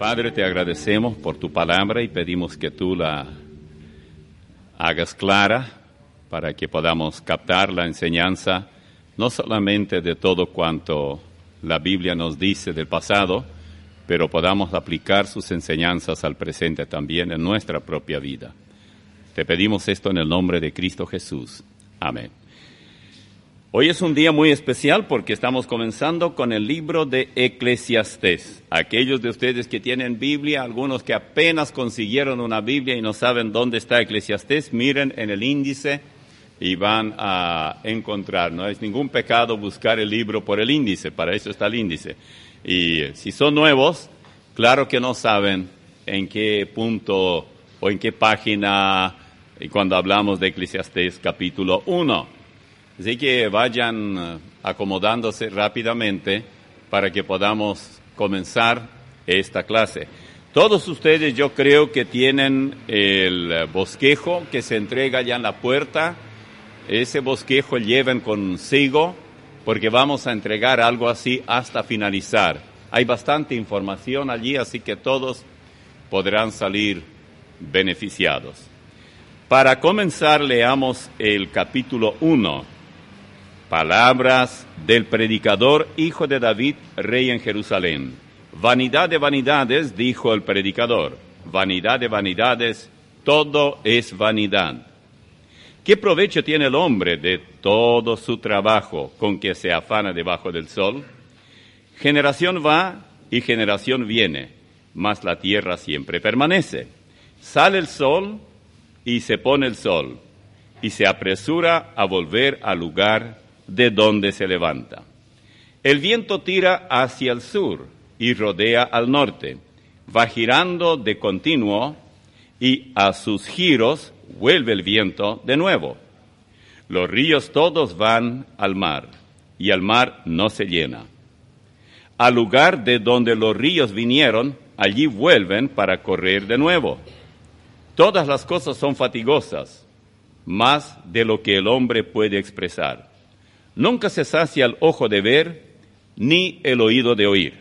Padre, te agradecemos por tu palabra y pedimos que tú la hagas clara para que podamos captar la enseñanza, no solamente de todo cuanto la Biblia nos dice del pasado, pero podamos aplicar sus enseñanzas al presente también en nuestra propia vida. Te pedimos esto en el nombre de Cristo Jesús. Amén. Hoy es un día muy especial porque estamos comenzando con el libro de Eclesiastés. Aquellos de ustedes que tienen Biblia, algunos que apenas consiguieron una Biblia y no saben dónde está Eclesiastés, miren en el índice y van a encontrar. No es ningún pecado buscar el libro por el índice, para eso está el índice. Y si son nuevos, claro que no saben en qué punto o en qué página, y cuando hablamos de Eclesiastés capítulo 1. Así que vayan acomodándose rápidamente para que podamos comenzar esta clase. Todos ustedes yo creo que tienen el bosquejo que se entrega ya en la puerta. Ese bosquejo lleven consigo porque vamos a entregar algo así hasta finalizar. Hay bastante información allí, así que todos podrán salir beneficiados. Para comenzar, leamos el capítulo 1. Palabras del predicador, hijo de David, rey en Jerusalén. Vanidad de vanidades, dijo el predicador. Vanidad de vanidades, todo es vanidad. ¿Qué provecho tiene el hombre de todo su trabajo con que se afana debajo del sol? Generación va y generación viene, mas la tierra siempre permanece. Sale el sol y se pone el sol, y se apresura a volver al lugar de donde se levanta. El viento tira hacia el sur y rodea al norte, va girando de continuo y a sus giros vuelve el viento de nuevo. Los ríos todos van al mar y el mar no se llena. Al lugar de donde los ríos vinieron, allí vuelven para correr de nuevo. Todas las cosas son fatigosas, más de lo que el hombre puede expresar. Nunca se sacia el ojo de ver, ni el oído de oír.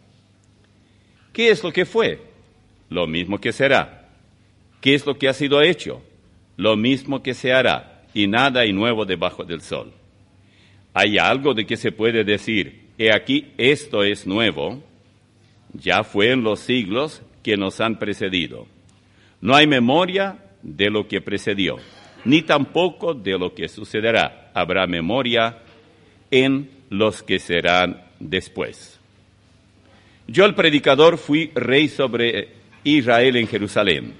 ¿Qué es lo que fue? Lo mismo que será. ¿Qué es lo que ha sido hecho? Lo mismo que se hará, y nada hay nuevo debajo del sol. ¿Hay algo de que se puede decir, he aquí esto es nuevo? Ya fue en los siglos que nos han precedido. No hay memoria de lo que precedió, ni tampoco de lo que sucederá. Habrá memoria en los que serán después. Yo, el predicador, fui rey sobre Israel en Jerusalén,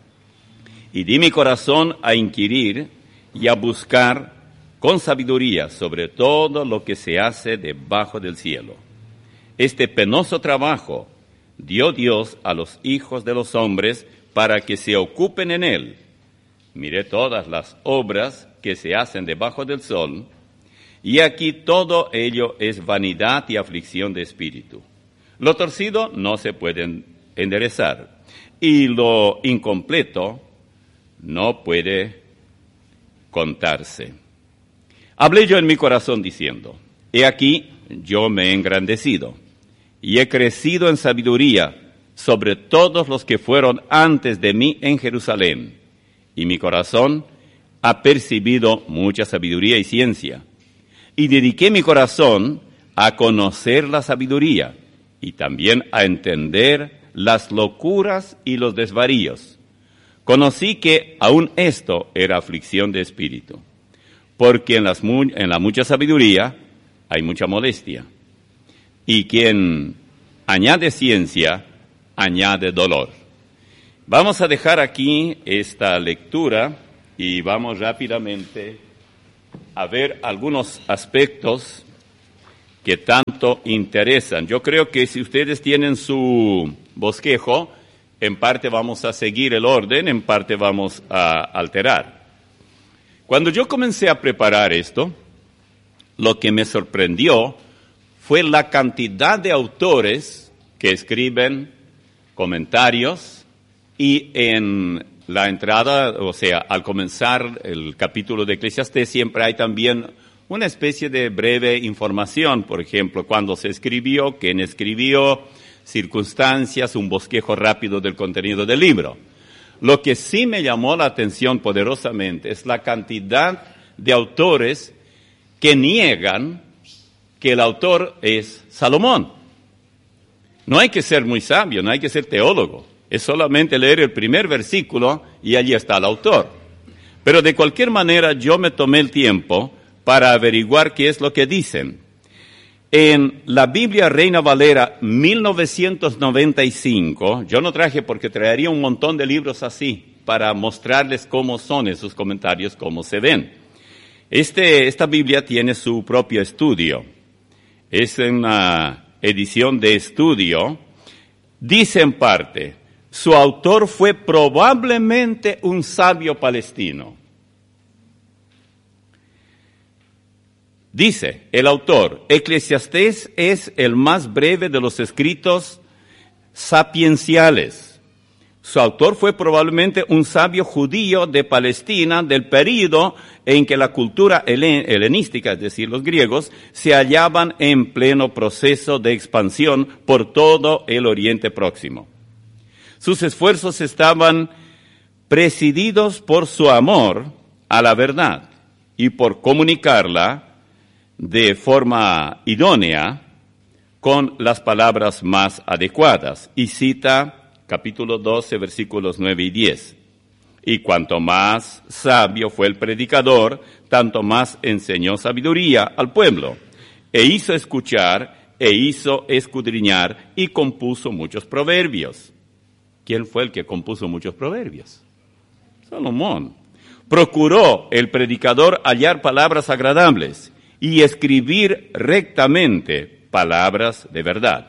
y di mi corazón a inquirir y a buscar con sabiduría sobre todo lo que se hace debajo del cielo. Este penoso trabajo dio Dios a los hijos de los hombres para que se ocupen en él. Miré todas las obras que se hacen debajo del sol, y aquí todo ello es vanidad y aflicción de espíritu. Lo torcido no se puede enderezar, y lo incompleto no puede contarse. Hablé yo en mi corazón diciendo, he aquí yo me he engrandecido, y he crecido en sabiduría sobre todos los que fueron antes de mí en Jerusalén. Y mi corazón ha percibido mucha sabiduría y ciencia. Y dediqué mi corazón a conocer la sabiduría y también a entender las locuras y los desvaríos. Conocí que aún esto era aflicción de espíritu, porque en la mucha sabiduría hay mucha molestia. Y quien añade ciencia, añade dolor. Vamos a dejar aquí esta lectura y vamos rápidamente a ver algunos aspectos que tanto interesan. Yo creo que si ustedes tienen su bosquejo, en parte vamos a seguir el orden, en parte vamos a alterar. Cuando yo comencé a preparar esto, lo que me sorprendió fue la cantidad de autores que escriben comentarios. Y en la entrada, o sea, al comenzar el capítulo de Eclesiastés, siempre hay también una especie de breve información. Por ejemplo, cuándo se escribió, quién escribió, circunstancias, un bosquejo rápido del contenido del libro. Lo que sí me llamó la atención poderosamente es la cantidad de autores que niegan que el autor es Salomón. No hay que ser muy sabio, no hay que ser teólogo. Es solamente leer el primer versículo y allí está el autor. Pero de cualquier manera yo me tomé el tiempo para averiguar qué es lo que dicen. En la Biblia Reina Valera 1995, yo no traje porque traería un montón de libros así para mostrarles cómo son esos comentarios, cómo se ven. Esta Biblia tiene su propio estudio. Es una edición de estudio. Dice en parte, su autor fue probablemente un sabio palestino. Dice el autor, Eclesiastés es el más breve de los escritos sapienciales. Su autor fue probablemente un sabio judío de Palestina del período en que la cultura helenística, es decir, los griegos, se hallaban en pleno proceso de expansión por todo el Oriente Próximo. Sus esfuerzos estaban presididos por su amor a la verdad y por comunicarla de forma idónea con las palabras más adecuadas. Y cita capítulo 12, versículos 9 y 10. Y cuanto más sabio fue el predicador, tanto más enseñó sabiduría al pueblo. E hizo escuchar, e hizo escudriñar, y compuso muchos proverbios. ¿Quién fue el que compuso muchos proverbios? Salomón. Procuró el predicador hallar palabras agradables y escribir rectamente palabras de verdad.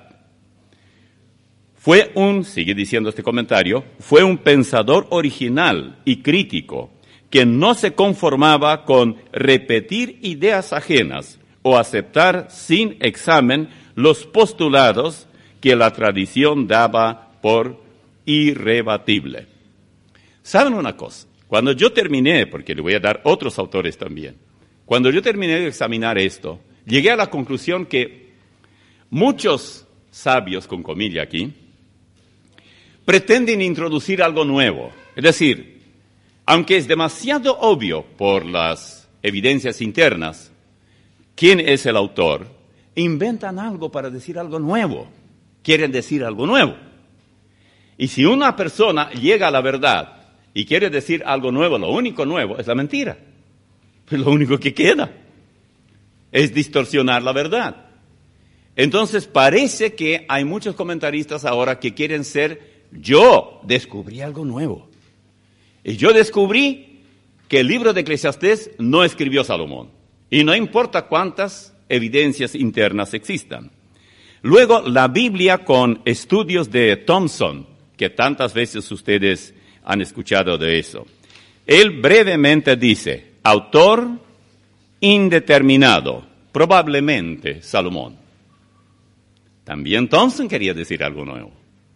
Sigue diciendo este comentario, fue un pensador original y crítico que no se conformaba con repetir ideas ajenas o aceptar sin examen los postulados que la tradición daba por irrebatible. ¿Saben una cosa? Cuando yo terminé, porque le voy a dar otros autores también, cuando yo terminé de examinar esto, llegué a la conclusión que muchos sabios, con comilla aquí, pretenden introducir algo nuevo. Es decir, aunque es demasiado obvio por las evidencias internas quién es el autor, inventan algo para decir algo nuevo. Quieren decir algo nuevo. Y si una persona llega a la verdad y quiere decir algo nuevo, lo único nuevo es la mentira. Pues lo único que queda es distorsionar la verdad. Entonces parece que hay muchos comentaristas ahora que quieren yo descubrí algo nuevo. Y yo descubrí que el libro de Eclesiastés no escribió Salomón. Y no importa cuántas evidencias internas existan. Luego, la Biblia con estudios de Thompson, que tantas veces ustedes han escuchado de eso. Él brevemente dice, autor indeterminado, probablemente Salomón. También Thompson quería decir algo nuevo.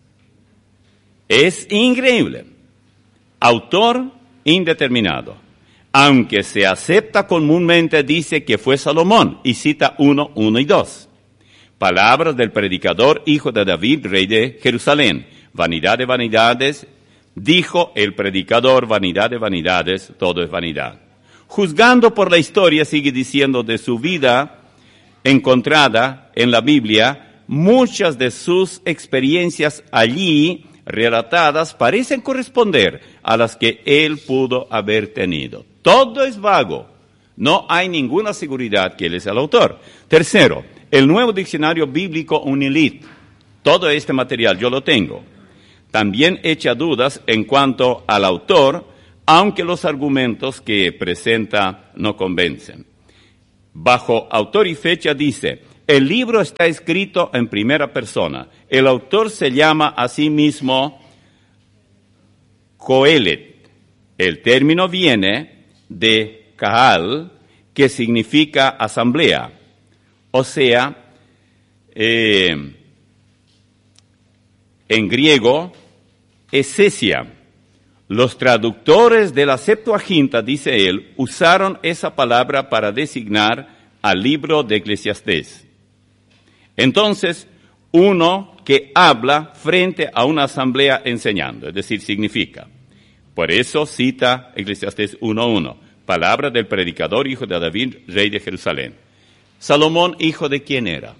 Es increíble. Autor indeterminado. Aunque se acepta comúnmente, dice que fue Salomón, y cita 1, 1 y 2. Palabras del predicador, hijo de David, rey de Jerusalén. Vanidad de vanidades, dijo el predicador, vanidad de vanidades, todo es vanidad. Juzgando por la historia, sigue diciendo de su vida encontrada en la Biblia, muchas de sus experiencias allí relatadas parecen corresponder a las que él pudo haber tenido. Todo es vago. No hay ninguna seguridad que él es el autor. Tercero, el nuevo diccionario bíblico Unilit. Todo este material yo lo tengo. También echa dudas en cuanto al autor, aunque los argumentos que presenta no convencen. Bajo autor y fecha dice, el libro está escrito en primera persona. El autor se llama a sí mismo Coelet. El término viene de Kahal, que significa asamblea. O sea, en griego, esesia. Los traductores de la Septuaginta, dice él, usaron esa palabra para designar al libro de Eclesiastés. Entonces, uno que habla frente a una asamblea enseñando, es decir, significa. Por eso cita Eclesiastés 1:1, palabra del predicador, hijo de David, rey de Jerusalén. Salomón, ¿hijo de quién era?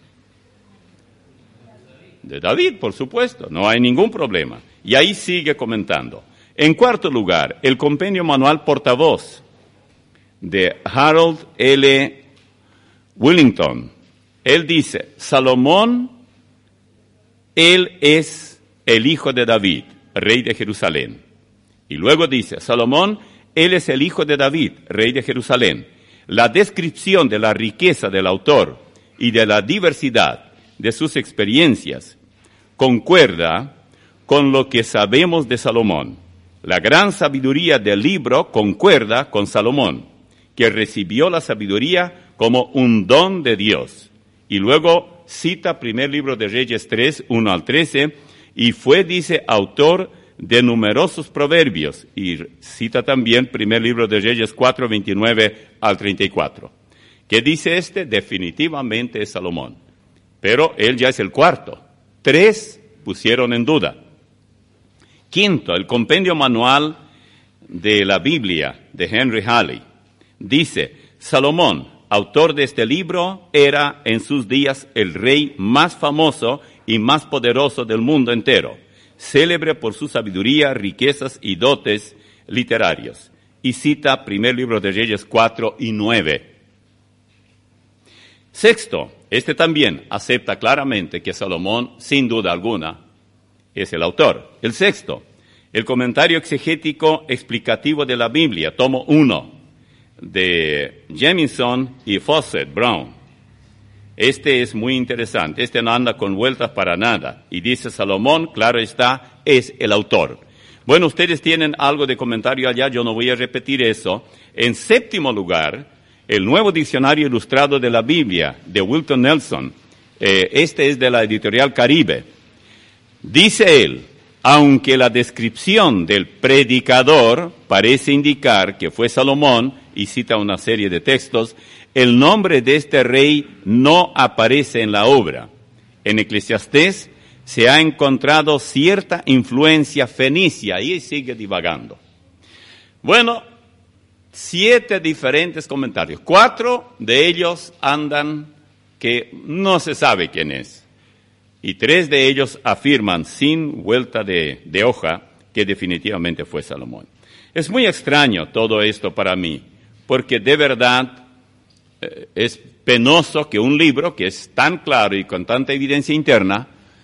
De David, por supuesto, no hay ningún problema. Y ahí sigue comentando. En cuarto lugar, el compendio manual portavoz de Harold L. Willington. Él dice, Salomón, él es el hijo de David, rey de Jerusalén. Y luego dice, Salomón, él es el hijo de David, rey de Jerusalén. La descripción de la riqueza del autor y de la diversidad de sus experiencias concuerda con lo que sabemos de Salomón. La gran sabiduría del libro concuerda con Salomón, que recibió la sabiduría como un don de Dios. Y luego cita primer libro de Reyes 3, 1 al 13, y fue, dice, autor de numerosos proverbios, y cita también primer libro de Reyes 4, 29 al 34. ¿Qué dice este? Definitivamente es Salomón. Pero él ya es el cuarto. 3 pusieron en duda. Quinto, el compendio manual de la Biblia de Henry Halley. Dice, Salomón, autor de este libro, era en sus días el rey más famoso y más poderoso del mundo entero, célebre por su sabiduría, riquezas y dotes literarios. Y cita primer libro de Reyes 4 y 9. Sexto, este también acepta claramente que Salomón, sin duda alguna, es el autor. El sexto, el comentario exegético explicativo de la Biblia, tomo 1, de Jamieson y Fawcett Brown. Este es muy interesante, este no anda con vueltas para nada. Y dice Salomón, claro está, es el autor. Bueno, ustedes tienen algo de comentario allá, yo no voy a repetir eso. En séptimo lugar, el Nuevo Diccionario Ilustrado de la Biblia, de Wilton Nelson. Este es de la editorial Caribe. Dice él, aunque la descripción del predicador parece indicar que fue Salomón, y cita una serie de textos, el nombre de este rey no aparece en la obra. En Eclesiastés se ha encontrado cierta influencia fenicia, y sigue divagando. Bueno, 7 diferentes comentarios. 4 de ellos andan que no se sabe quién es. Y 3 de ellos afirman sin vuelta de hoja que definitivamente fue Salomón. Es muy extraño todo esto para mí, porque de verdad es penoso que un libro que es tan claro y con tanta evidencia interna,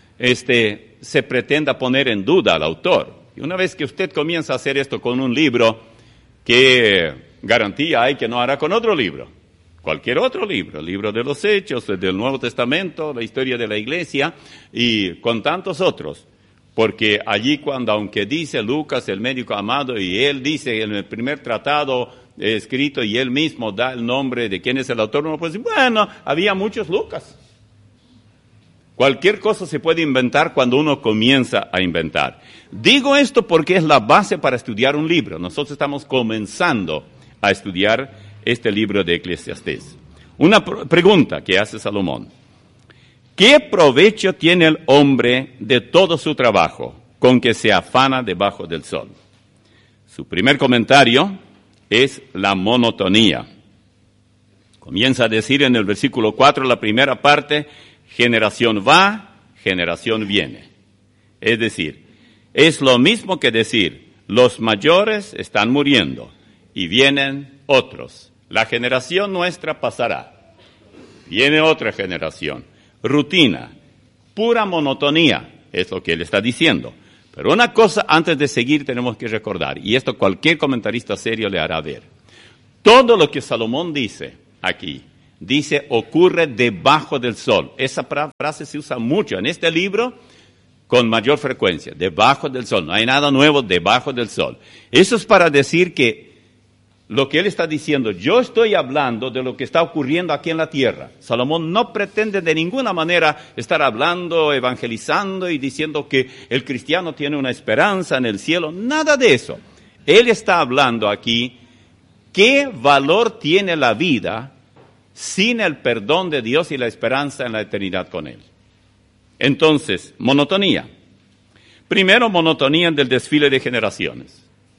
se pretenda poner en duda al autor. Y una vez que usted comienza a hacer esto con un libro, ¿qué garantía hay que no hará con otro libro? Cualquier otro libro, el libro de los Hechos, del Nuevo Testamento, la historia de la Iglesia y con tantos otros. Porque allí cuando, aunque dice Lucas, el médico amado, y él dice en el primer tratado escrito y él mismo da el nombre de quién es el autor, uno puede decir, bueno, había muchos Lucas. Cualquier cosa se puede inventar cuando uno comienza a inventar. Digo esto porque es la base para estudiar un libro. Nosotros estamos comenzando a estudiar este libro de Eclesiastés. Una pregunta que hace Salomón. ¿Qué provecho tiene el hombre de todo su trabajo con que se afana debajo del sol? Su primer comentario es la monotonía. Comienza a decir en el versículo 4, la primera parte, generación va, generación viene. Es decir, es lo mismo que decir, los mayores están muriendo y vienen otros. La generación nuestra pasará. Viene otra generación. Rutina, pura monotonía, es lo que él está diciendo. Pero una cosa antes de seguir tenemos que recordar, y esto cualquier comentarista serio le hará ver. Todo lo que Salomón dice aquí, dice ocurre debajo del sol. Esa frase se usa mucho en este libro con mayor frecuencia, debajo del sol. No hay nada nuevo debajo del sol. Eso es para decir que lo que él está diciendo, yo estoy hablando de lo que está ocurriendo aquí en la tierra. Salomón no pretende de ninguna manera estar hablando, evangelizando y diciendo que el cristiano tiene una esperanza en el cielo. Nada de eso. Él está hablando aquí qué valor tiene la vida sin el perdón de Dios y la esperanza en la eternidad con Él. Entonces, monotonía. Primero, monotonía del desfile de generaciones.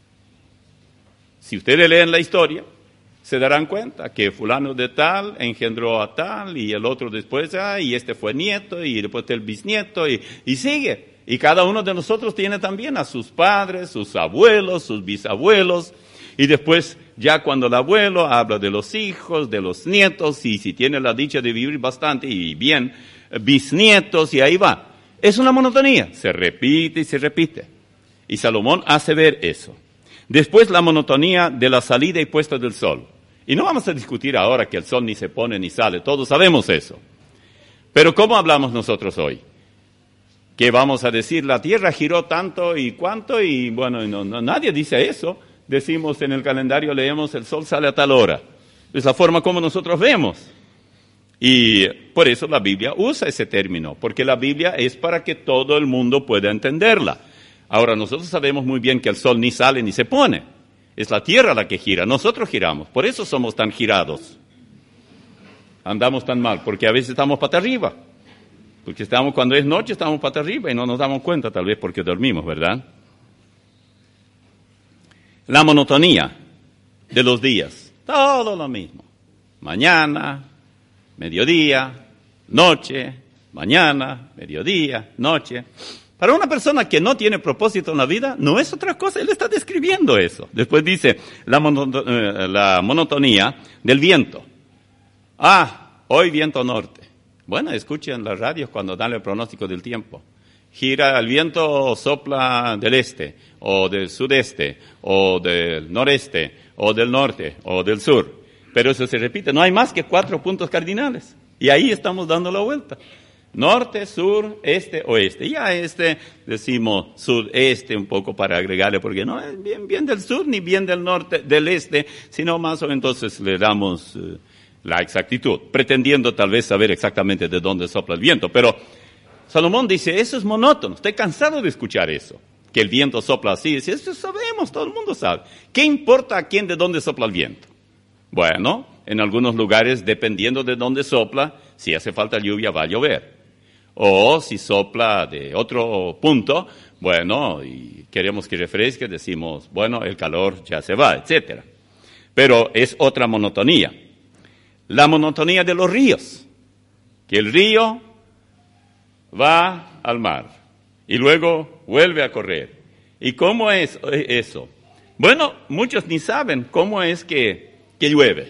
Si ustedes leen la historia, se darán cuenta que fulano de tal engendró a tal, y el otro después, y este fue nieto, y después el bisnieto, y sigue. Y cada uno de nosotros tiene también a sus padres, sus abuelos, sus bisabuelos, y después ya cuando el abuelo habla de los hijos, de los nietos, y si tiene la dicha de vivir bastante y bien, bisnietos, y ahí va. Es una monotonía, se repite y se repite. Y Salomón hace ver eso. Después la monotonía de la salida y puesta del sol. Y no vamos a discutir ahora que el sol ni se pone ni sale, todos sabemos eso. Pero ¿cómo hablamos nosotros hoy? Que vamos a decir, la tierra giró tanto y cuánto, y bueno, nadie dice eso. Decimos en el calendario, leemos, el sol sale a tal hora. Es la forma como nosotros vemos. Y por eso la Biblia usa ese término, porque la Biblia es para que todo el mundo pueda entenderla. Ahora, nosotros sabemos muy bien que el sol ni sale ni se pone. Es la tierra la que gira, nosotros giramos. Por eso somos tan girados. Andamos tan mal, porque a veces estamos pata arriba. Porque cuando es noche estamos pata arriba y no nos damos cuenta, tal vez porque dormimos, ¿verdad? La monotonía de los días, todo lo mismo. Mañana, mediodía, noche, mañana, mediodía, noche. Para una persona que no tiene propósito en la vida, no es otra cosa, él está describiendo eso. Después dice la monotonía del viento. Hoy viento norte. Bueno, escuchen las radios cuando dan el pronóstico del tiempo. Gira, el viento sopla del este, o del sudeste, o del noreste, o del norte, o del sur. Pero eso se repite, no hay más que 4 puntos cardinales. Y ahí estamos dando la vuelta. Norte, sur, este, oeste. Y a este decimos sudeste un poco para agregarle, porque no es bien del sur ni bien del norte, del este, sino más o menos entonces le damos la exactitud, pretendiendo tal vez saber exactamente de dónde sopla el viento. Pero Salomón dice, eso es monótono, estoy cansado de escuchar eso, que el viento sopla así. Dice, eso sabemos, todo el mundo sabe. ¿Qué importa a quién de dónde sopla el viento? Bueno, en algunos lugares, dependiendo de dónde sopla, si hace falta lluvia va a llover. O si sopla de otro punto, bueno, y queremos que refresque, decimos, bueno, el calor ya se va, etcétera. Pero es otra monotonía. La monotonía de los ríos, que el río va al mar y luego vuelve a correr. ¿Y cómo es eso? Bueno, muchos ni saben cómo es que llueve.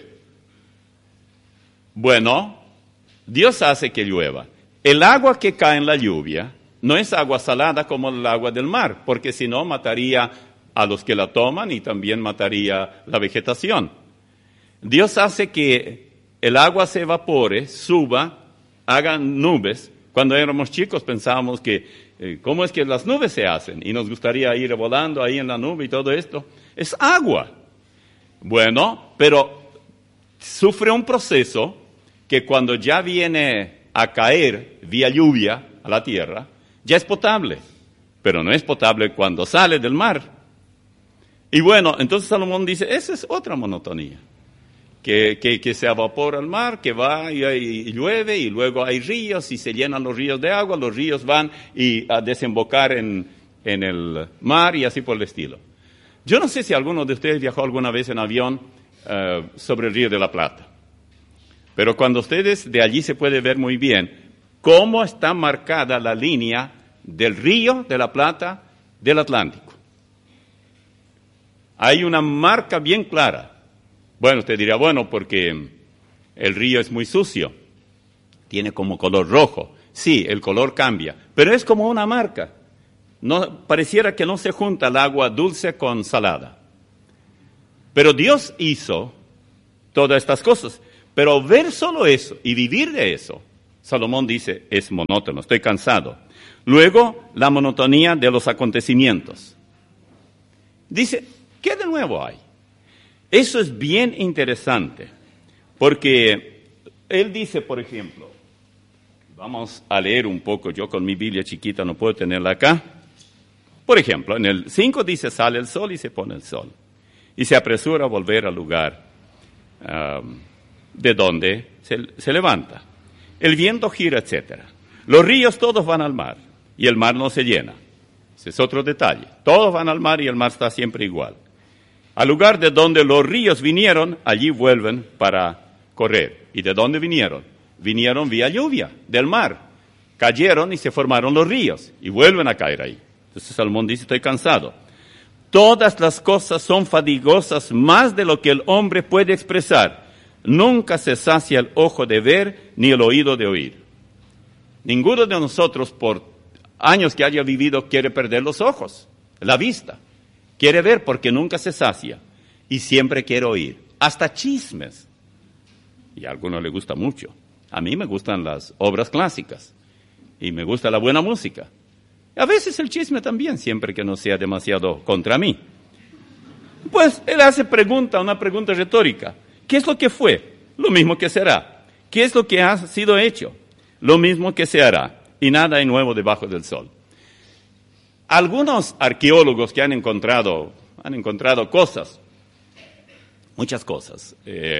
Bueno, Dios hace que llueva. El agua que cae en la lluvia no es agua salada como el agua del mar, porque si no mataría a los que la toman y también mataría la vegetación. Dios hace que el agua se evapore, suba, hagan nubes. Cuando éramos chicos pensábamos que, ¿cómo es que las nubes se hacen? Y nos gustaría ir volando ahí en la nube y todo esto. Es agua. Bueno, pero sufre un proceso que cuando ya viene a caer vía lluvia a la tierra, ya es potable, pero no es potable cuando sale del mar. Y bueno, entonces Salomón dice, esa es otra monotonía, que se evapora el mar, que va y llueve, y luego hay ríos, y se llenan los ríos de agua, los ríos van a desembocar en el mar, y así por el estilo. Yo no sé si alguno de ustedes viajó alguna vez en avión sobre el Río de la Plata. Pero cuando ustedes, de allí se puede ver muy bien cómo está marcada la línea del Río de la Plata del Atlántico. Hay una marca bien clara. Bueno, usted dirá, bueno, porque el río es muy sucio, tiene como color rojo. Sí, el color cambia, pero es como una marca. No, pareciera que no se junta el agua dulce con salada. Pero Dios hizo todas estas cosas. Pero ver solo eso y vivir de eso, Salomón dice, es monótono, estoy cansado. Luego, la monotonía de los acontecimientos. Dice, ¿qué de nuevo hay? Eso es bien interesante, porque él dice, por ejemplo, vamos a leer un poco, yo con mi Biblia chiquita no puedo tenerla acá. Por ejemplo, en el 5 dice, sale el sol y se pone el sol. Y se apresura a volver al lugar de donde se levanta. El viento gira, etc. Los ríos todos van al mar y el mar no se llena. Ese es otro detalle. Todos van al mar y el mar está siempre igual. Al lugar de donde los ríos vinieron, allí vuelven para correr. ¿Y de dónde vinieron? Vinieron vía lluvia, del mar. Cayeron y se formaron los ríos y vuelven a caer ahí. Entonces Salomón dice, estoy cansado. Todas las cosas son fatigosas más de lo que el hombre puede expresar. Nunca se sacia el ojo de ver ni el oído de oír. Ninguno de nosotros, por años que haya vivido, quiere perder los ojos, la vista. Quiere ver porque nunca se sacia y siempre quiere oír. Hasta chismes. Y a algunos les gusta mucho. A mí me gustan las obras clásicas y me gusta la buena música. A veces el chisme también, siempre que no sea demasiado contra mí. Pues él hace una pregunta retórica. ¿Qué es lo que fue? Lo mismo que será. ¿Qué es lo que ha sido hecho? Lo mismo que se hará. Y nada hay nuevo debajo del sol. Algunos arqueólogos que han encontrado cosas, muchas cosas,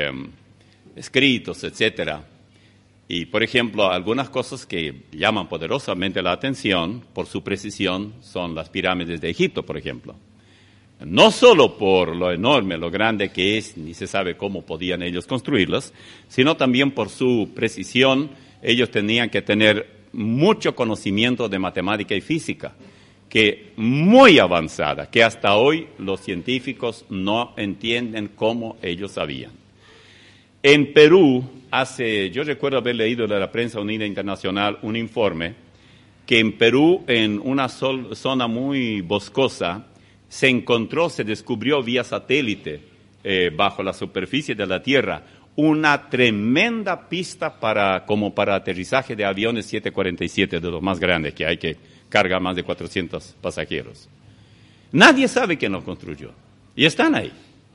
escritos, etcétera. Y, por ejemplo, algunas cosas que llaman poderosamente la atención por su precisión son las pirámides de Egipto, por ejemplo. No solo por lo enorme, lo grande que es, ni se sabe cómo podían ellos construirlas, sino también por su precisión. Ellos tenían que tener mucho conocimiento de matemática y física, que muy avanzada, que hasta hoy los científicos no entienden cómo ellos sabían. En Perú, yo recuerdo haber leído de la Prensa Unida Internacional un informe que en Perú, en una zona muy boscosa, se descubrió vía satélite, bajo la superficie de la Tierra, una tremenda pista como para aterrizaje de aviones 747, de los más grandes que hay, que carga más de 400 pasajeros. Nadie sabe quién lo construyó. Y están ahí.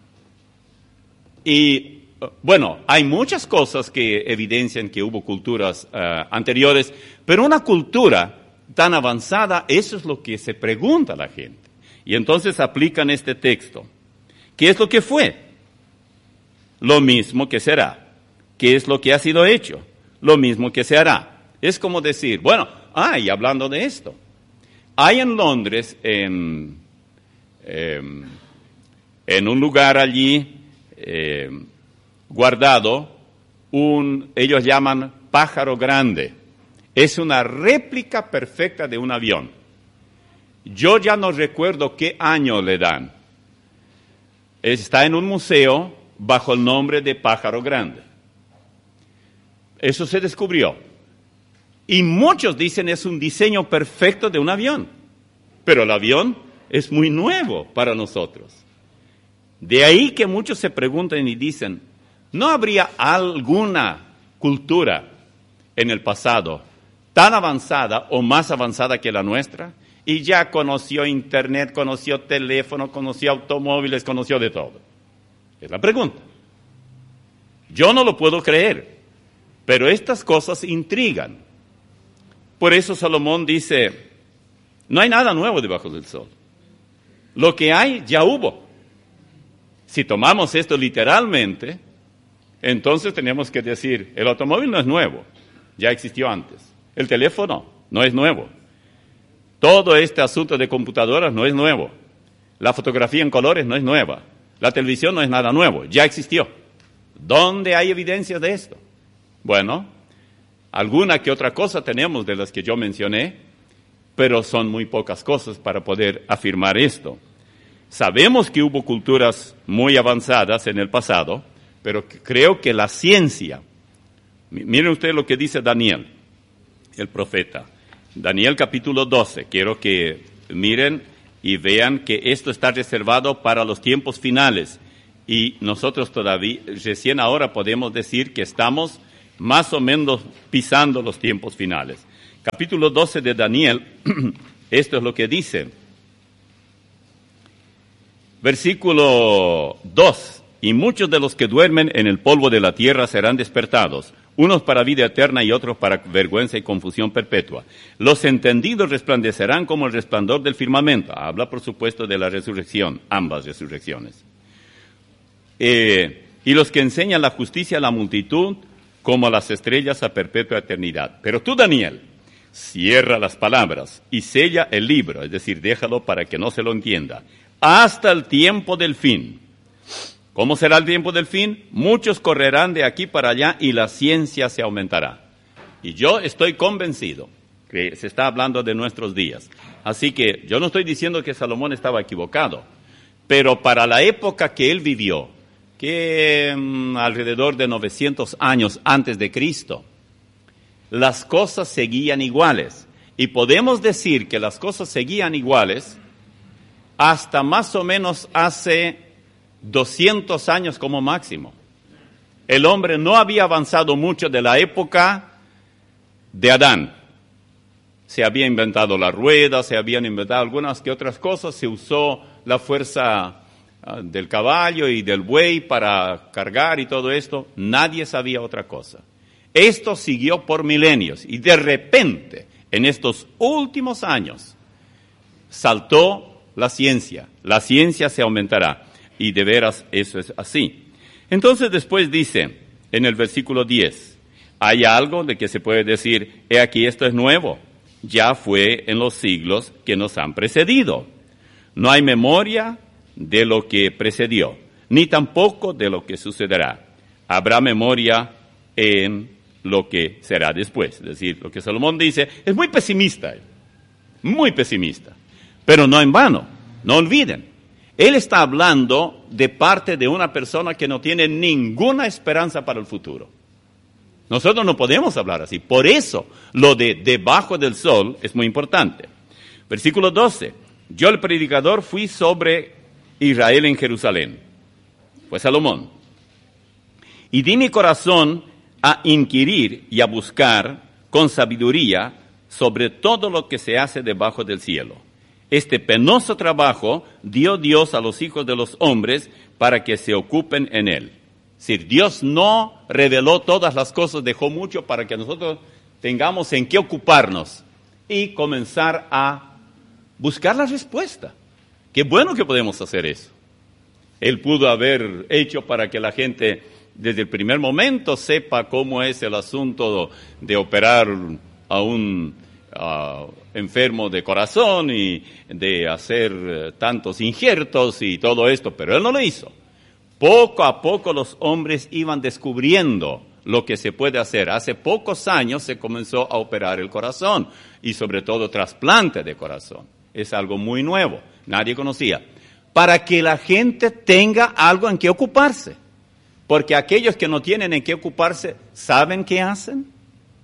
Y bueno, hay muchas cosas que evidencian que hubo culturas anteriores, pero una cultura tan avanzada, eso es lo que se pregunta a la gente. Y entonces aplican este texto. ¿Qué es lo que fue? Lo mismo que será. ¿Qué es lo que ha sido hecho? Lo mismo que se hará. Es como decir, bueno, y hablando de esto, hay en Londres, en un lugar allí, guardado, ellos llaman pájaro grande. Es una réplica perfecta de un avión. Yo ya no recuerdo qué año le dan. Está en un museo bajo el nombre de pájaro grande. Eso se descubrió. Y muchos dicen es un diseño perfecto de un avión. Pero el avión es muy nuevo para nosotros. De ahí que muchos se preguntan y dicen, ¿no habría alguna cultura en el pasado tan avanzada o más avanzada que la nuestra? Y ya conoció internet, conoció teléfono, conoció automóviles, conoció de todo. Es la pregunta. Yo no lo puedo creer, pero estas cosas intrigan. Por eso Salomón dice, no hay nada nuevo debajo del sol. Lo que hay ya hubo. Si tomamos esto literalmente, entonces tenemos que decir, el automóvil no es nuevo, ya existió antes. El teléfono no es nuevo. Todo este asunto de computadoras no es nuevo. La fotografía en colores no es nueva. La televisión no es nada nuevo, ya existió. ¿Dónde hay evidencia de esto? Bueno, alguna que otra cosa tenemos de las que yo mencioné, pero son muy pocas cosas para poder afirmar esto. Sabemos que hubo culturas muy avanzadas en el pasado, pero creo que la ciencia, miren ustedes lo que dice Daniel, el profeta. Daniel capítulo 12, quiero que miren y vean que esto está reservado para los tiempos finales. Y nosotros todavía, recién ahora podemos decir que estamos más o menos pisando los tiempos finales. Capítulo 12 de Daniel, esto es lo que dice. Versículo 2. Y muchos de los que duermen en el polvo de la tierra serán despertados, unos para vida eterna y otros para vergüenza y confusión perpetua. Los entendidos resplandecerán como el resplandor del firmamento. Habla, por supuesto, de la resurrección, ambas resurrecciones. Y los que enseñan la justicia a la multitud, como las estrellas a perpetua eternidad. Pero tú, Daniel, cierra las palabras y sella el libro, es decir, déjalo para que no se lo entienda, hasta el tiempo del fin. ¿Cómo será el tiempo del fin? Muchos correrán de aquí para allá y la ciencia se aumentará. Y yo estoy convencido que se está hablando de nuestros días. Así que yo no estoy diciendo que Salomón estaba equivocado, pero para la época que él vivió, que alrededor de 900 años antes de Cristo, las cosas seguían iguales. Y podemos decir que las cosas seguían iguales hasta más o menos hace 200 años como máximo. El hombre no había avanzado mucho de la época de Adán. Se había inventado la rueda, se habían inventado algunas que otras cosas, se usó la fuerza del caballo y del buey para cargar y todo esto. Nadie sabía otra cosa. Esto siguió por milenios y de repente, en estos últimos años, saltó la ciencia se aumentará. Y de veras eso es así. Entonces después dice, en el versículo 10, hay algo de que se puede decir, he aquí esto es nuevo, ya fue en los siglos que nos han precedido. No hay memoria de lo que precedió, ni tampoco de lo que sucederá. Habrá memoria en lo que será después. Es decir, lo que Salomón dice es muy pesimista, pero no en vano, no olviden. Él está hablando de parte de una persona que no tiene ninguna esperanza para el futuro. Nosotros no podemos hablar así. Por eso, lo de debajo del sol es muy importante. Versículo 12. Yo, el predicador, fui sobre Israel en Jerusalén. Fue Salomón. Y di mi corazón a inquirir y a buscar con sabiduría sobre todo lo que se hace debajo del cielo. Este penoso trabajo dio Dios a los hijos de los hombres para que se ocupen en él. Es decir, Dios no reveló todas las cosas, dejó mucho para que nosotros tengamos en qué ocuparnos y comenzar a buscar la respuesta. Qué bueno que podemos hacer eso. Él pudo haber hecho para que la gente desde el primer momento sepa cómo es el asunto de operar a un enfermo de corazón y de hacer tantos injertos y todo esto, pero él no lo hizo. Poco a poco los hombres iban descubriendo lo que se puede hacer. Hace pocos años se comenzó a operar el corazón y sobre todo trasplante de corazón. Es algo muy nuevo, nadie conocía. Para que la gente tenga algo en qué ocuparse. Porque aquellos que no tienen en qué ocuparse, ¿saben qué hacen?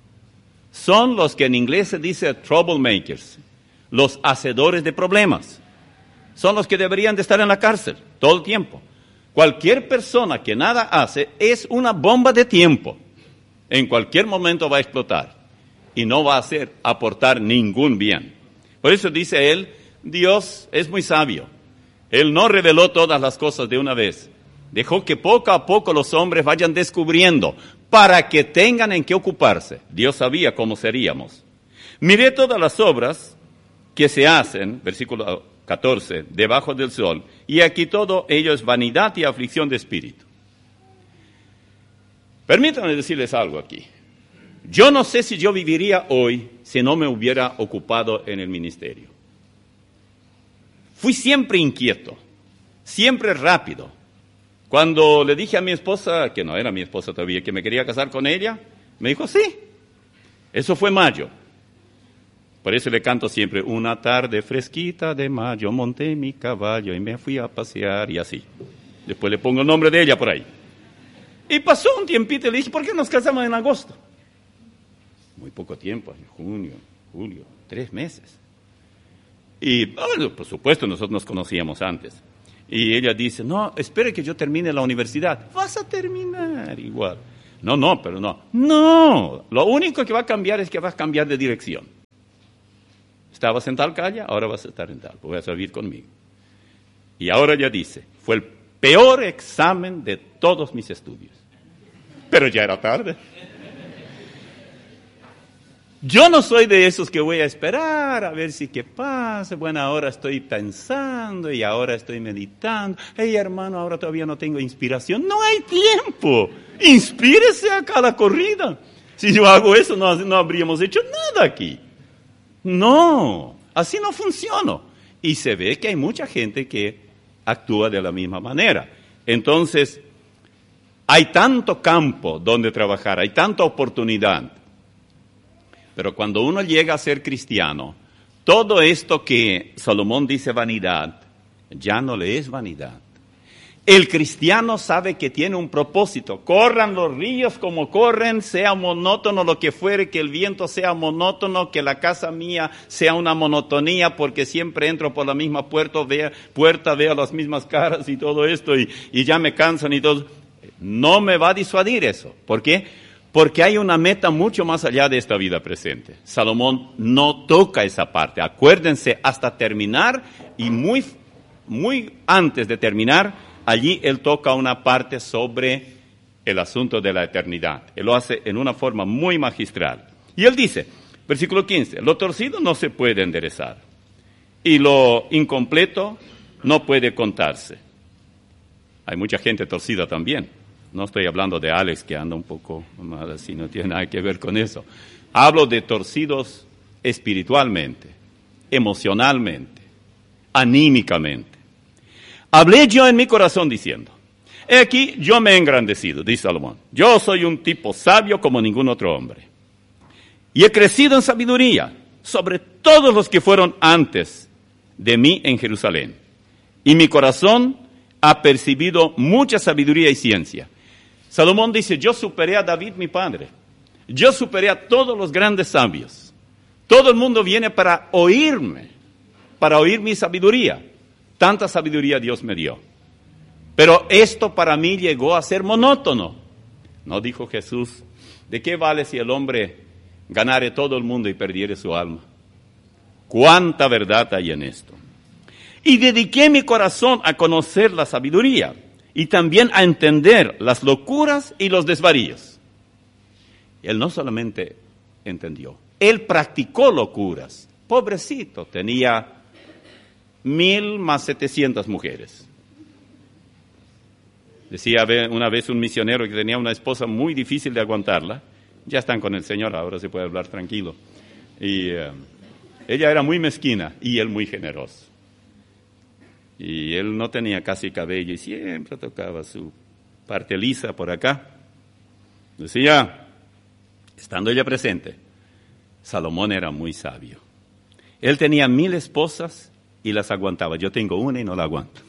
Son los que en inglés se dice troublemakers, los hacedores de problemas. Son los que deberían de estar en la cárcel todo el tiempo. Cualquier persona que nada hace es una bomba de tiempo. En cualquier momento va a explotar y no va a aportar ningún bien. Por eso dice él, Dios es muy sabio. Él no reveló todas las cosas de una vez. Dejó que poco a poco los hombres vayan descubriendo para que tengan en qué ocuparse. Dios sabía cómo seríamos. Miré todas las obras que se hacen, versículo 14, debajo del sol, y aquí todo ello es vanidad y aflicción de espíritu. Permítanme decirles algo aquí. Yo no sé si yo viviría hoy si no me hubiera ocupado en el ministerio. Fui siempre inquieto, siempre rápido. Cuando le dije a mi esposa, que no era mi esposa todavía, que me quería casar con ella, me dijo, sí. Eso fue mayo. Por eso le canto siempre, una tarde fresquita de mayo, monté mi caballo y me fui a pasear y así. Después le pongo el nombre de ella por ahí. Y pasó un tiempito y le dije, ¿por qué nos casamos en agosto? Muy poco tiempo, en junio, julio, 3 meses. Y, bueno, por supuesto, nosotros nos conocíamos antes. Y ella dice, no, espere que yo termine la universidad. Vas a terminar igual. No, pero no. No, lo único que va a cambiar es que vas a cambiar de dirección. Estabas en tal calle, ahora vas a estar en tal. Vas a vivir conmigo. Y ahora ella dice, fue el peor examen de todos mis estudios. Pero ya era tarde. Yo no soy de esos que voy a esperar a ver si qué pasa. Bueno, ahora estoy pensando y ahora estoy meditando. Hey, hermano, ahora todavía no tengo inspiración. No hay tiempo. Inspírese acá a la corrida. Si yo hago eso, no habríamos hecho nada aquí. No, así no funciona. Y se ve que hay mucha gente que actúa de la misma manera. Entonces, hay tanto campo donde trabajar, hay tanta oportunidad. Pero cuando uno llega a ser cristiano, todo esto que Salomón dice vanidad, ya no le es vanidad. El cristiano sabe que tiene un propósito. Corran los ríos como corren, sea monótono lo que fuere, que el viento sea monótono, que la casa mía sea una monotonía, porque siempre entro por la misma puerta, veo las mismas caras y todo esto, y ya me cansan y todo. No me va a disuadir eso. ¿Por qué? Porque hay una meta mucho más allá de esta vida presente. Salomón no toca esa parte. Acuérdense, hasta terminar y muy antes de terminar, allí él toca una parte sobre el asunto de la eternidad. Él lo hace en una forma muy magistral. Y él dice, versículo 15, lo torcido no se puede enderezar y lo incompleto no puede contarse. Hay mucha gente torcida también. No estoy hablando de Alex, que anda un poco mal así, no tiene nada que ver con eso. Hablo de torcidos espiritualmente, emocionalmente, anímicamente. Hablé yo en mi corazón diciendo, he aquí yo me he engrandecido, dice Salomón. Yo soy un tipo sabio como ningún otro hombre. Y he crecido en sabiduría sobre todos los que fueron antes de mí en Jerusalén. Y mi corazón ha percibido mucha sabiduría y ciencia. Salomón dice, yo superé a David mi padre. Yo superé a todos los grandes sabios. Todo el mundo viene para oírme, para oír mi sabiduría. Tanta sabiduría Dios me dio. Pero esto para mí llegó a ser monótono. ¿No dijo Jesús? ¿De qué vale si el hombre ganare todo el mundo y perdiere su alma? ¿Cuánta verdad hay en esto? Y dediqué mi corazón a conocer la sabiduría y también a entender las locuras y los desvaríos. Él no solamente entendió, él practicó locuras. Pobrecito, tenía 1,000 más 700 mujeres. Decía una vez un misionero que tenía una esposa muy difícil de aguantarla. Ya están con el Señor, ahora se puede hablar tranquilo. Y ella era muy mezquina y él muy generoso. Y él no tenía casi cabello y siempre tocaba su parte lisa por acá. Decía, estando ella presente, Salomón era muy sabio. Él tenía 1,000 esposas y las aguantaba. Yo tengo una y no la aguanto.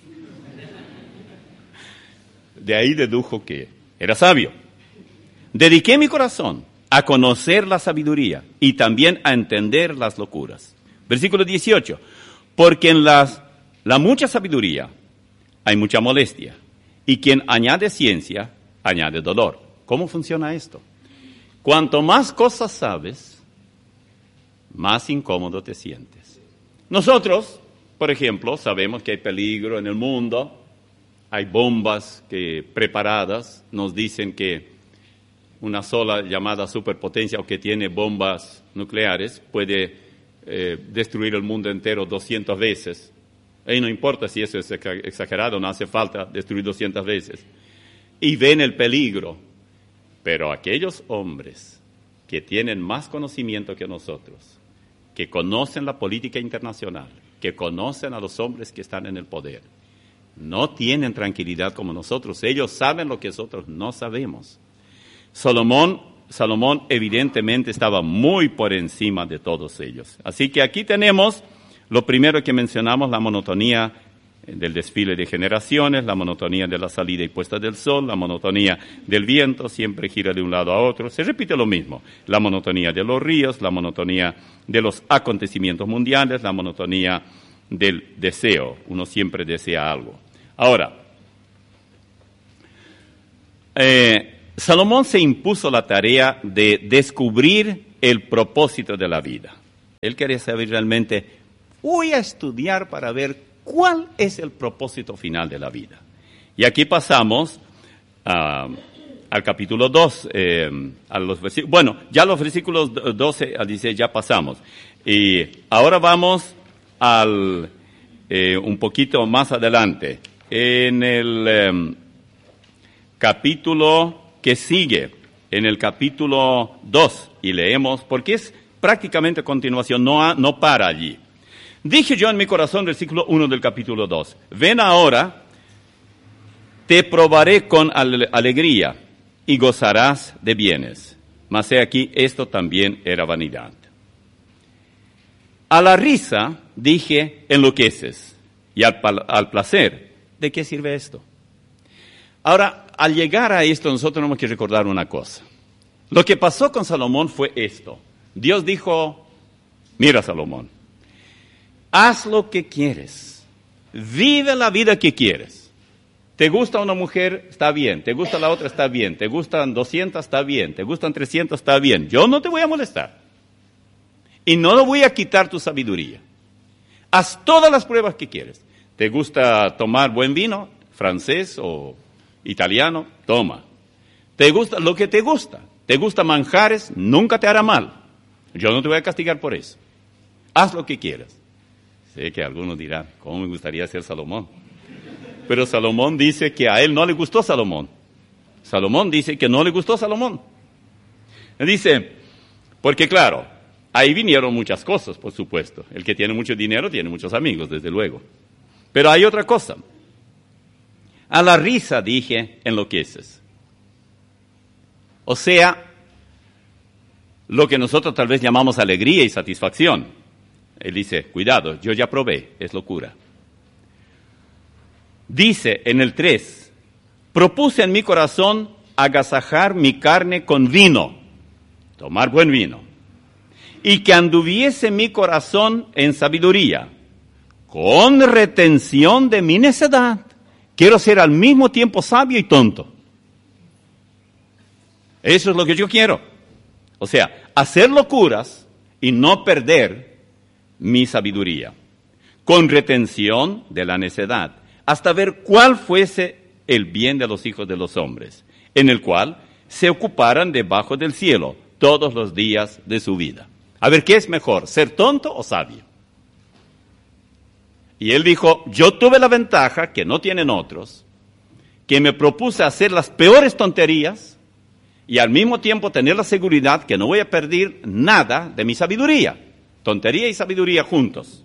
De ahí dedujo que era sabio. Dediqué mi corazón a conocer la sabiduría y también a entender las locuras. Versículo 18. Porque en la mucha sabiduría hay mucha molestia, y quien añade ciencia, añade dolor. ¿Cómo funciona esto? Cuanto más cosas sabes, más incómodo te sientes. Nosotros, por ejemplo, sabemos que hay peligro en el mundo, hay bombas preparadas, nos dicen que una sola llamada superpotencia o que tiene bombas nucleares puede destruir el mundo entero 200 veces. Y no importa si eso es exagerado, no hace falta destruir 200 veces. Y ven el peligro. Pero aquellos hombres que tienen más conocimiento que nosotros, que conocen la política internacional, que conocen a los hombres que están en el poder, no tienen tranquilidad como nosotros. Ellos saben lo que nosotros no sabemos. Salomón evidentemente estaba muy por encima de todos ellos. Así que aquí tenemos lo primero que mencionamos, la monotonía del desfile de generaciones, la monotonía de la salida y puesta del sol, la monotonía del viento, siempre gira de un lado a otro. Se repite lo mismo, la monotonía de los ríos, la monotonía de los acontecimientos mundiales, la monotonía del deseo. Uno siempre desea algo. Ahora, Salomón se impuso la tarea de descubrir el propósito de la vida. Él quería saber realmente, voy a estudiar para ver cuál es el propósito final de la vida. Y aquí pasamos al capítulo 2, ya los versículos 12 al 16 ya pasamos. Y ahora vamos un poquito más adelante, en el capítulo que sigue, en el capítulo 2, y leemos, porque es prácticamente a continuación, no para allí. Dije yo en mi corazón, versículo 1 del capítulo 2, ven ahora, te probaré con alegría y gozarás de bienes. Mas he aquí, esto también era vanidad. A la risa, dije, enloqueces, y al placer, ¿de qué sirve esto? Ahora, al llegar a esto, nosotros tenemos que recordar una cosa. Lo que pasó con Salomón fue esto. Dios dijo, mira Salomón, haz lo que quieres, vive la vida que quieres. ¿Te gusta una mujer? Está bien. ¿Te gusta la otra? Está bien. ¿Te gustan 200? Está bien. ¿Te gustan 300? Está bien. Yo no te voy a molestar. Y no voy a quitar tu sabiduría. Haz todas las pruebas que quieres. ¿Te gusta tomar buen vino? ¿Francés o italiano? Toma. ¿Te gusta lo que te gusta? ¿Te gusta manjares? Nunca te hará mal. Yo no te voy a castigar por eso. Haz lo que quieras. Sé que algunos dirán, ¿cómo me gustaría ser Salomón? Pero Salomón dice que a él no le gustó Salomón. Salomón dice que no le gustó Salomón. Dice, porque claro, ahí vinieron muchas cosas, por supuesto. El que tiene mucho dinero tiene muchos amigos, desde luego. Pero hay otra cosa. A la risa, dije, enloqueces. O sea, lo que nosotros tal vez llamamos alegría y satisfacción. Él dice, cuidado, yo ya probé, es locura. Dice en el 3, propuse en mi corazón agasajar mi carne con vino, tomar buen vino, y que anduviese mi corazón en sabiduría, con retención de mi necedad. Quiero ser al mismo tiempo sabio y tonto. Eso es lo que yo quiero. O sea, hacer locuras y no perder mi sabiduría, con retención de la necedad, hasta ver cuál fuese el bien de los hijos de los hombres, en el cual se ocuparan debajo del cielo todos los días de su vida. A ver, ¿qué es mejor, ser tonto o sabio? Y él dijo, yo tuve la ventaja, que no tienen otros, que me propuse hacer las peores tonterías y al mismo tiempo tener la seguridad que no voy a perder nada de mi sabiduría. Tontería y sabiduría juntos.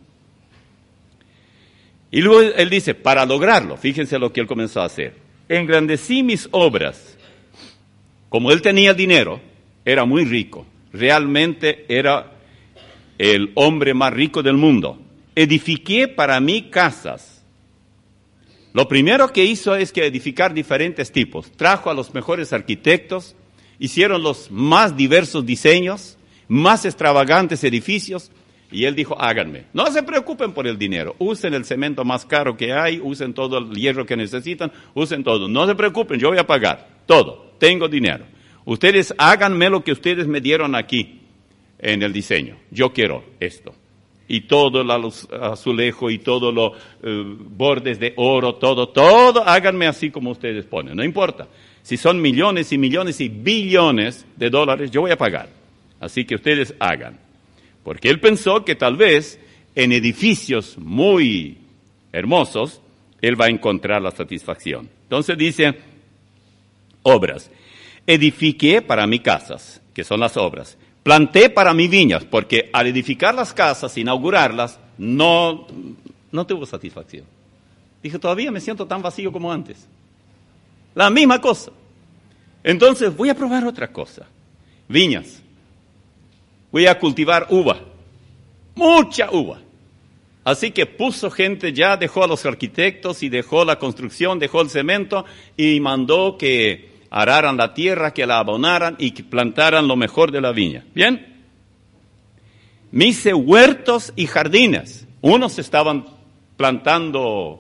Y luego él dice, para lograrlo, fíjense lo que él comenzó a hacer. Engrandecí mis obras. Como él tenía dinero, era muy rico. Realmente era el hombre más rico del mundo. Edifiqué para mí casas. Lo primero que hizo es que edificar diferentes tipos. Trajo a los mejores arquitectos, hicieron los más diversos diseños, más extravagantes edificios, y él dijo, háganme. No se preocupen por el dinero, usen el cemento más caro que hay, usen todo el hierro que necesitan, usen todo. No se preocupen, yo voy a pagar todo, tengo dinero. Ustedes háganme lo que ustedes me dieron aquí en el diseño. Yo quiero esto. Y todo el azulejo y todos los bordes de oro, todo, háganme así como ustedes ponen. No importa. Si son millones y millones y billones de dólares, yo voy a pagar. Así que ustedes hagan. Porque él pensó que tal vez en edificios muy hermosos, él va a encontrar la satisfacción. Entonces dice, obras. Edifiqué para mí casas, que son las obras. Planté para mí viñas, porque al edificar las casas, inaugurarlas, no tuvo satisfacción. Dije, todavía me siento tan vacío como antes. La misma cosa. Entonces voy a probar otra cosa. Viñas. Voy a cultivar uva. Mucha uva. Así que puso gente, ya dejó a los arquitectos y dejó la construcción, dejó el cemento y mandó que araran la tierra, que la abonaran y que plantaran lo mejor de la viña. ¿Bien? Me hice huertos y jardines. Unos estaban plantando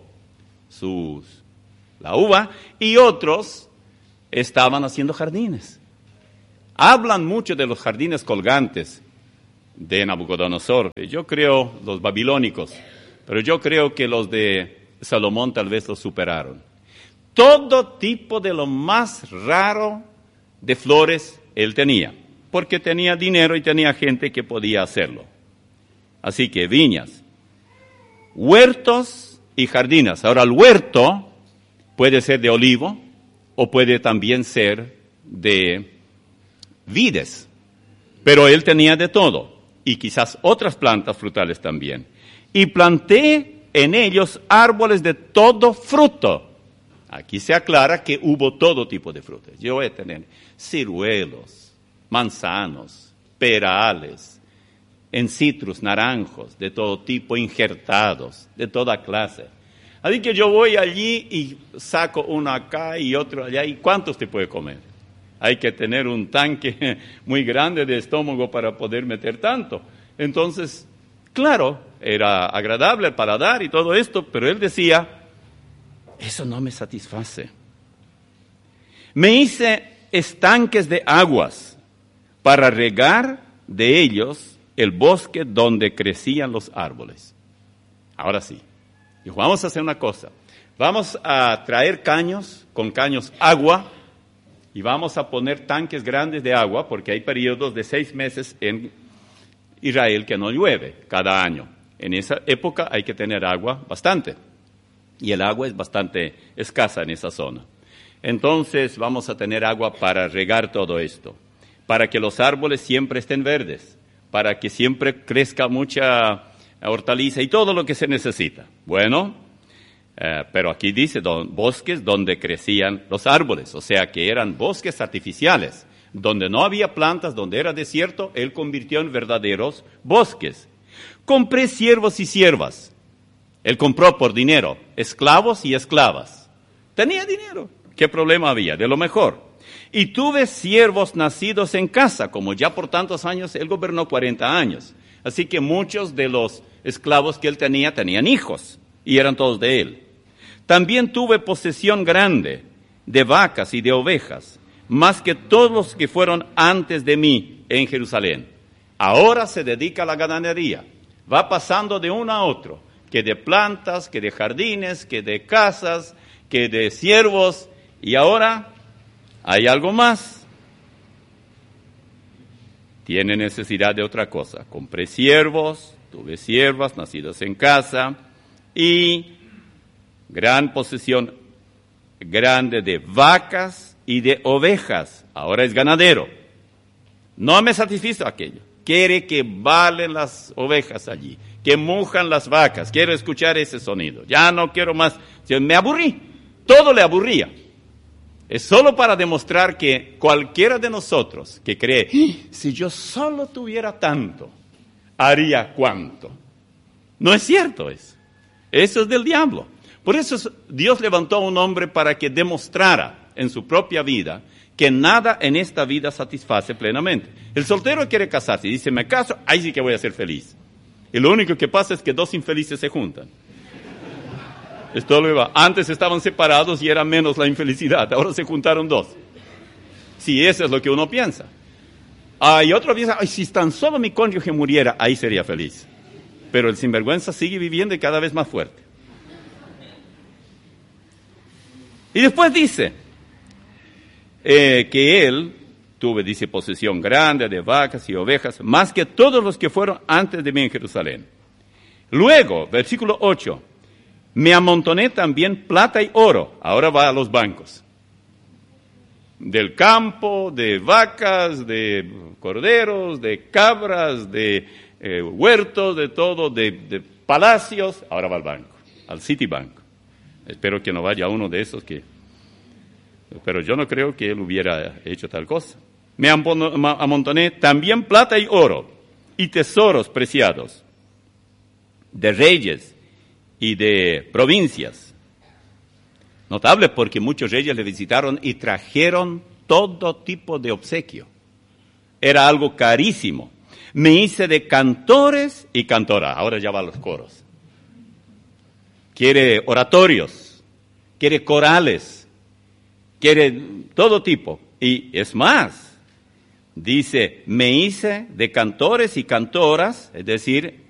la uva y otros estaban haciendo jardines. Hablan mucho de los jardines colgantes de Nabucodonosor. Yo creo los babilónicos, pero yo creo que los de Salomón tal vez los superaron. Todo tipo de lo más raro de flores él tenía, porque tenía dinero y tenía gente que podía hacerlo. Así que viñas, huertos y jardines. Ahora el huerto puede ser de olivo o puede también ser de vides, pero él tenía de todo. y quizás otras plantas frutales también. Y planté en ellos árboles de todo fruto. Aquí se aclara que hubo todo tipo de frutas. Yo voy a tener ciruelos, manzanos, perales, en citrus, naranjos, de todo tipo, injertados, de toda clase. Así que yo voy allí y saco uno acá y otro allá. ¿Y cuántos te puede comer? Hay que tener un tanque muy grande de estómago para poder meter tanto. Entonces, claro, era agradable el paladar y todo esto, pero él decía, eso no me satisface. Me hice estanques de aguas para regar de ellos el bosque donde crecían los árboles. Ahora sí, dijo, vamos a hacer una cosa. Vamos a traer caños, con caños agua, y vamos a poner tanques grandes de agua, porque hay periodos de 6 meses en Israel que no llueve cada año. En esa época hay que tener agua bastante, y el agua es bastante escasa en esa zona. Entonces vamos a tener agua para regar todo esto, para que los árboles siempre estén verdes, para que siempre crezca mucha hortaliza y todo lo que se necesita. Bueno, pero aquí dice bosques donde crecían los árboles, o sea que eran bosques artificiales, donde no había plantas, donde era desierto, él convirtió en verdaderos bosques. Compré siervos y siervas. Él compró por dinero esclavos y esclavas. Tenía dinero. ¿Qué problema había? De lo mejor. Y tuve siervos nacidos en casa, como ya por tantos años, él gobernó 40 años. Así que muchos de los esclavos que él tenía, tenían hijos, y eran todos de él. También tuve posesión grande de vacas y de ovejas, más que todos los que fueron antes de mí en Jerusalén. Ahora se dedica a la ganadería. Va pasando de uno a otro, que de plantas, que de jardines, que de casas, que de siervos, y ahora hay algo más. Tiene necesidad de otra cosa. Compré siervos, tuve siervas nacidos en casa, y gran posesión grande de vacas y de ovejas. Ahora es ganadero. No me satisfizo aquello. Quiere que balen las ovejas allí, que mujan las vacas. Quiero escuchar ese sonido. Ya no quiero más. Me aburrí. Todo le aburría. Es solo para demostrar que cualquiera de nosotros que cree, si yo solo tuviera tanto, haría cuánto. No es cierto eso. Eso es del diablo. Por eso Dios levantó a un hombre para que demostrara en su propia vida que nada en esta vida satisface plenamente. El soltero quiere casarse y dice, me caso, ahí sí que voy a ser feliz. Y lo único que pasa es que dos infelices se juntan. Esto lo iba. Antes estaban separados y era menos la infelicidad, ahora se juntaron dos. Sí, eso es lo que uno piensa. Y otro piensa, ay, si tan solo mi cónyuge muriera, ahí sería feliz. Pero el sinvergüenza sigue viviendo y cada vez más fuerte. Y después dice que él dice, posesión grande de vacas y ovejas, más que todos los que fueron antes de mí en Jerusalén. Luego, versículo 8, me amontoné también plata y oro. Ahora va a los bancos. Del campo, de vacas, de corderos, de cabras, de huertos, de todo, de palacios. Ahora va al banco, al Citibank. Espero que no vaya uno de esos pero yo no creo que él hubiera hecho tal cosa. Me amontoné también plata y oro y tesoros preciados de reyes y de provincias. Notable porque muchos reyes le visitaron y trajeron todo tipo de obsequio. Era algo carísimo. Me hice de cantores y cantoras. Ahora ya va a los coros. Quiere oratorios, quiere corales, quiere todo tipo. Y es más, dice, me hice de cantores y cantoras, es decir,